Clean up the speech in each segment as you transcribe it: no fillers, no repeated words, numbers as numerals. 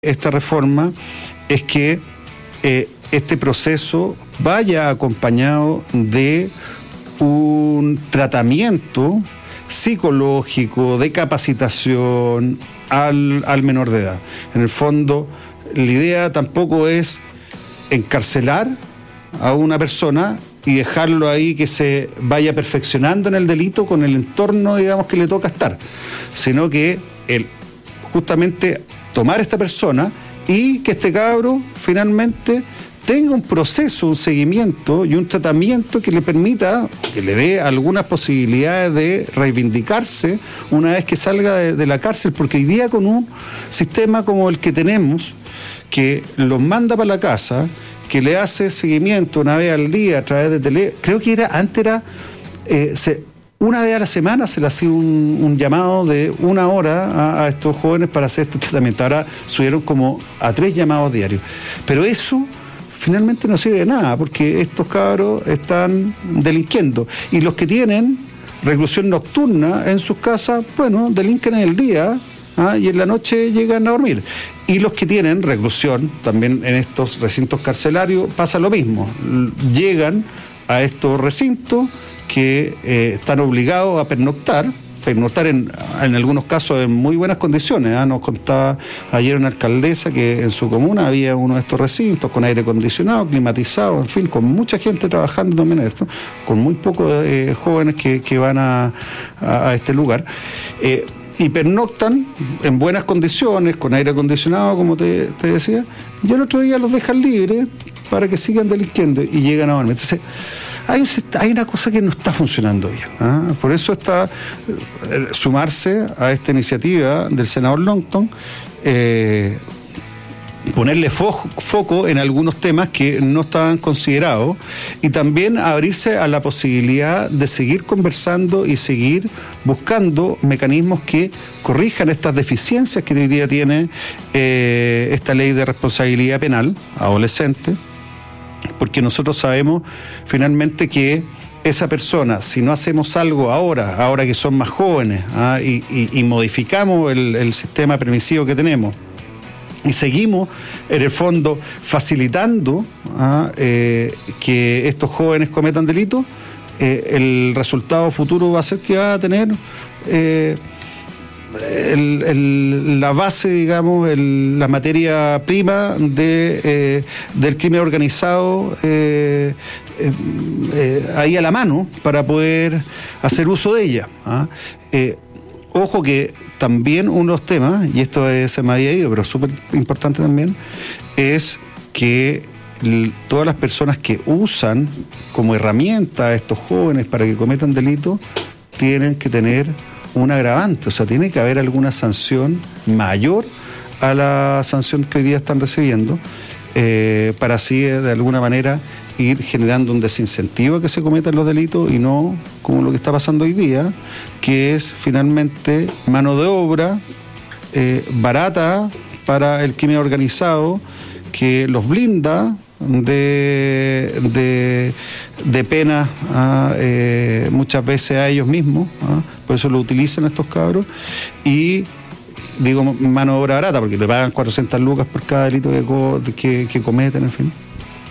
esta reforma es que este proceso vaya acompañado de un tratamiento psicológico, de capacitación al menor de edad. En el fondo, la idea tampoco es encarcelar a una persona y dejarlo ahí que se vaya perfeccionando en el delito con el entorno, digamos, que le toca estar, sino que justamente tomar a esta persona y que este cabro finalmente tenga un proceso, un seguimiento y un tratamiento que le permita, que le dé algunas posibilidades de reivindicarse una vez que salga de la cárcel, porque hoy día con un sistema como el que tenemos, que los manda para la casa, que le hace seguimiento una vez al día a través de teléfono, creo que antes era una vez a la semana se le hacía un llamado de 1 hora a estos jóvenes para hacer este tratamiento. Ahora subieron como a 3 llamados diarios. Pero eso finalmente no sirve de nada, porque estos cabros están delinquiendo. Y los que tienen reclusión nocturna en sus casas, bueno, delinquen en el día y en la noche llegan a dormir. Y los que tienen reclusión, también en estos recintos carcelarios, pasa lo mismo. Llegan a estos recintos que están obligados a pernoctar en algunos casos en muy buenas condiciones. Nos contaba ayer una alcaldesa que en su comuna había uno de estos recintos con aire acondicionado, climatizado, en fin, con mucha gente trabajando también en esto, con muy pocos jóvenes que van a este lugar. Y pernoctan en buenas condiciones, con aire acondicionado, como te decía, y el otro día los dejan libres para que sigan delinquiendo y llegan a dormir. Entonces, hay una cosa que no está funcionando bien. Por eso está sumarse a esta iniciativa del senador Longton, ponerle foco en algunos temas que no estaban considerados y también abrirse a la posibilidad de seguir conversando y seguir buscando mecanismos que corrijan estas deficiencias que hoy día tiene esta ley de responsabilidad penal adolescente, porque nosotros sabemos finalmente que esa persona, si no hacemos algo ahora que son más jóvenes y modificamos el sistema permisivo que tenemos, y seguimos, en el fondo, facilitando que estos jóvenes cometan delitos, el resultado futuro va a ser que va a tener la base, digamos, la materia prima del crimen organizado ahí a la mano para poder hacer uso de ella. Ojo que también uno de los temas, y esto se me había ido, pero súper importante también, es que todas las personas que usan como herramienta a estos jóvenes para que cometan delitos tienen que tener un agravante, o sea, tiene que haber alguna sanción mayor a la sanción que hoy día están recibiendo, para así de alguna manera ir generando un desincentivo a que se cometan los delitos y no como lo que está pasando hoy día, que es finalmente mano de obra barata para el crimen organizado, que los blinda de penas muchas veces a ellos mismos, por eso lo utilizan estos cabros, y digo mano de obra barata porque le pagan 400 lucas por cada delito que cometen, en fin.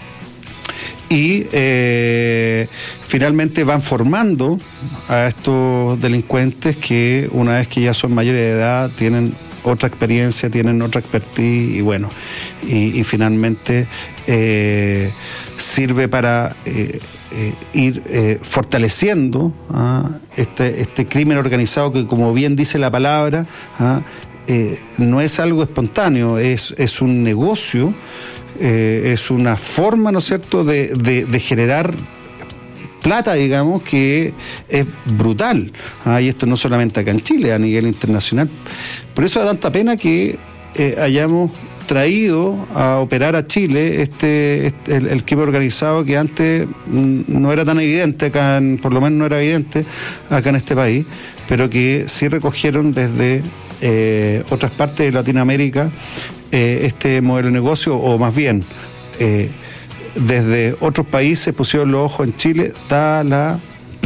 Y finalmente van formando a estos delincuentes que una vez que ya son mayores de edad tienen otra experiencia, tienen otra expertise y bueno, y finalmente sirve para ir fortaleciendo este crimen organizado que, como bien dice la palabra, no es algo espontáneo, es un negocio. Es una forma, ¿no es cierto?, de generar plata, digamos, que es brutal. Y esto no solamente acá en Chile, a nivel internacional. Por eso da tanta pena que hayamos traído a operar a Chile el crimen organizado que antes no era tan evidente acá, por lo menos no era evidente acá en este país, pero que sí recogieron desde otras partes de Latinoamérica este modelo de negocio, o más bien desde otros países pusieron los ojos en Chile, dada la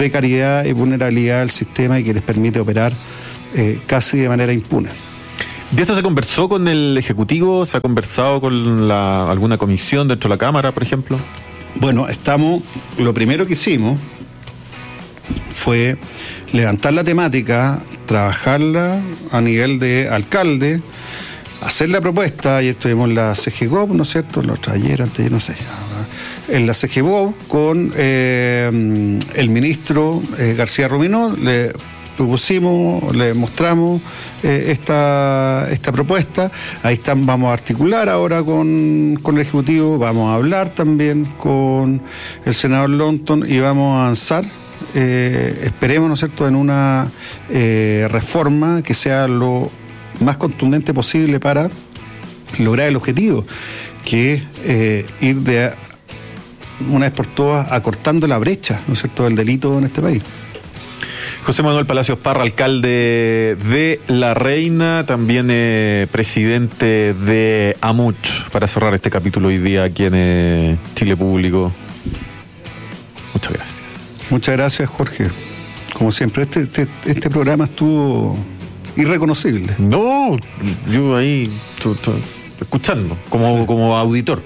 precariedad y vulnerabilidad del sistema y que les permite operar casi de manera impune. ¿De esto se conversó con el Ejecutivo? ¿Se ha conversado con alguna comisión dentro de la Cámara, por ejemplo? Bueno, lo primero que hicimos fue levantar la temática, trabajarla a nivel de alcalde, hacer la propuesta, y estuvimos en la CGGOV, ¿no es cierto? Ayer, no sé, en la CGGOV con el ministro García Ruminó, le propusimos, le mostramos esta propuesta. Ahí vamos a articular ahora con el Ejecutivo, vamos a hablar también con el senador Longton y vamos a avanzar. Esperemos, ¿no es cierto?, en una reforma que sea lo más contundente posible para lograr el objetivo, que es ir de una vez por todas acortando la brecha, ¿no es cierto?, del delito en este país. José Manuel Palacios Parra, alcalde de La Reina, también presidente de AMUCH, para cerrar este capítulo hoy día aquí en Chile Público. Muchas gracias. Muchas gracias, Jorge. Como siempre, este programa estuvo irreconocible. No, yo ahí escuchando, como auditor.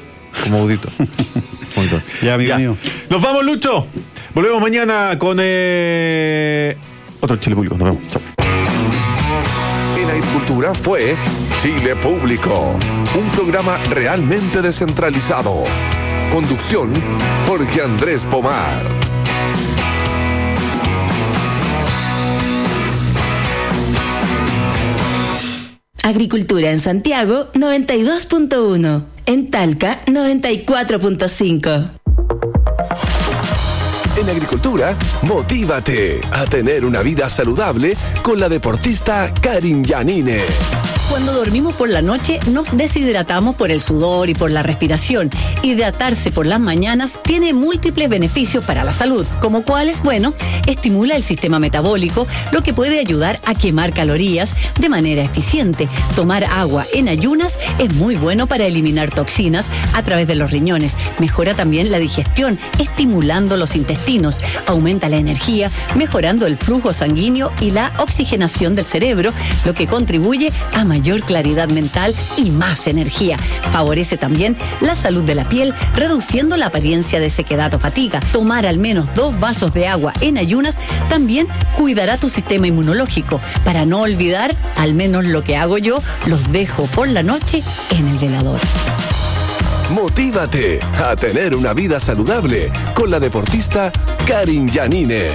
Ya, amigo mío. Nos vamos, Lucho. Volvemos mañana con otro Chile Público. Nos vemos. Chao. En Agricultura fue Chile Público, un programa realmente descentralizado. Conducción, Jorge Andrés Pomar. Agricultura en Santiago 92.1, en Talca 94.5. En Agricultura, motívate a tener una vida saludable con la deportista Karin Yanine. Cuando dormimos por la noche nos deshidratamos por el sudor y por la respiración. Hidratarse por las mañanas tiene múltiples beneficios para la salud, como cuáles, bueno, estimula el sistema metabólico, lo que puede ayudar a quemar calorías de manera eficiente. Tomar agua en ayunas es muy bueno para eliminar toxinas a través de los riñones. Mejora también la digestión, estimulando los intestinos. Aumenta la energía, mejorando el flujo sanguíneo y la oxigenación del cerebro, lo que contribuye a mayor claridad mental y más energía. Favorece también la salud de la piel, reduciendo la apariencia de sequedad o fatiga. Tomar al menos 2 vasos de agua en ayunas también cuidará tu sistema inmunológico. Para no olvidar, al menos lo que hago yo, los dejo por la noche en el velador. Motívate a tener una vida saludable con la deportista Karin Yanine.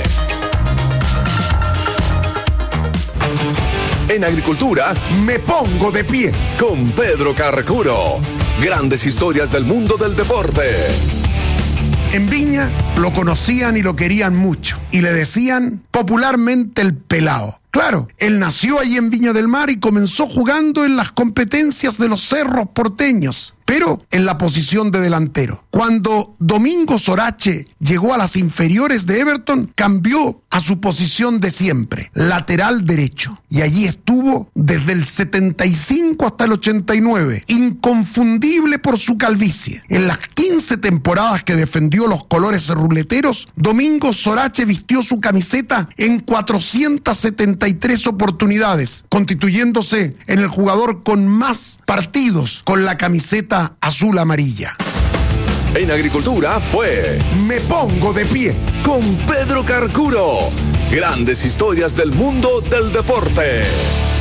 En Agricultura, me pongo de pie con Pedro Carcuro. Grandes historias del mundo del deporte. En Viña lo conocían y lo querían mucho y le decían popularmente el pelao. Claro, él nació allí en Viña del Mar y comenzó jugando en las competencias de los cerros porteños, pero en la posición de delantero. Cuando Domingo Sorache llegó a las inferiores de Everton, cambió a su posición de siempre, lateral derecho, y allí estuvo desde el 75 hasta el 89, inconfundible por su calvicie. En las 15 temporadas que defendió los colores ruleteros, Domingo Sorache vistió su camiseta en 473 oportunidades, constituyéndose en el jugador con más partidos con la camiseta azul amarilla. En Agricultura fue Me pongo de pie con Pedro Carcuro. Grandes historias del mundo del deporte.